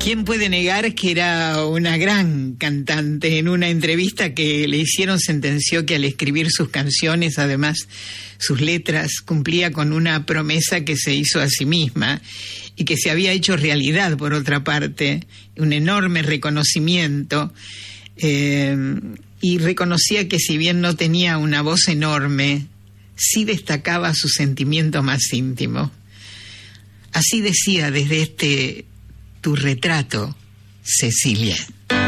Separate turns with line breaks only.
¿Quién puede negar que era una gran cantante? En una entrevista que le hicieron sentenció que al escribir sus canciones, además sus letras, cumplía con una promesa que se hizo a sí misma y que se había hecho realidad, por otra parte, un enorme reconocimiento, y reconocía que si bien no tenía una voz enorme, sí destacaba su sentimiento más íntimo. Así decía desde Tu retrato, Cecilia.